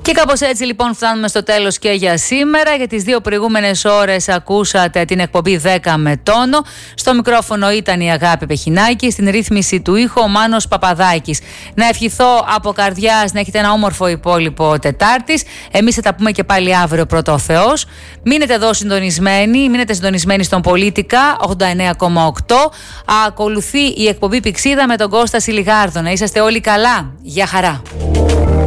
Και κάπως έτσι λοιπόν φτάνουμε στο τέλος και για σήμερα. Για τις 2 προηγούμενες ώρες ακούσατε την εκπομπή 10 με τόνο. Στο μικρόφωνο ήταν η Αγάπη Πεχινάκη, στην ρύθμιση του ήχου ο Μάνος Παπαδάκης. Να ευχηθώ από καρδιάς να έχετε ένα όμορφο υπόλοιπο Τετάρτης. Εμείς θα τα πούμε και πάλι αύριο, πρώτο ο Θεός. Μείνετε εδώ συντονισμένοι, μείνετε συντονισμένοι στον Πολίτικα 89,8. Ακολουθεί η εκπομπή Πηξίδα με τον Κώστα Σιλιγάρδο. Να είσαστε όλοι καλά. Γεια χαρά.